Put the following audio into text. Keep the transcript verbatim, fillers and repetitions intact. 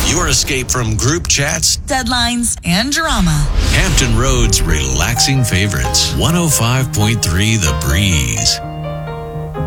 Your escape from group chats, deadlines, and drama. Hampton Road's relaxing favorites. one oh five point three The Breeze.